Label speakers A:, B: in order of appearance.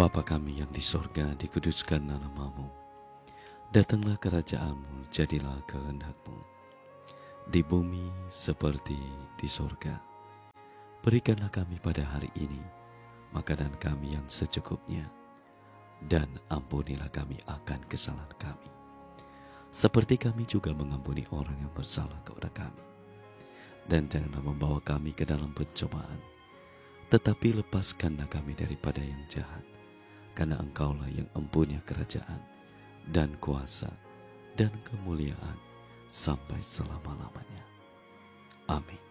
A: Bapa kami yang di sorga, dikuduskanlah namamu. Datanglah kerajaanmu, jadilah kehendakmu. Di bumi seperti di sorga. Berikanlah kami pada hari ini makanan kami yang secukupnya. Dan ampunilah kami akan kesalahan kami. Seperti kami juga mengampuni orang yang bersalah kepada kami. Dan janganlah membawa kami ke dalam pencobaan, tetapi lepaskanlah kami daripada yang jahat. Karena Engkaulah yang mempunyai kerajaan dan kuasa dan kemuliaan sampai selama-lamanya. Amin.